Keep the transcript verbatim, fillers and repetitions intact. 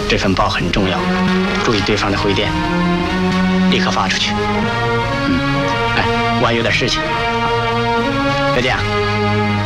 这份报很重要，注意对方的回电，立刻发出去。嗯，哎，我还有点事情，再见。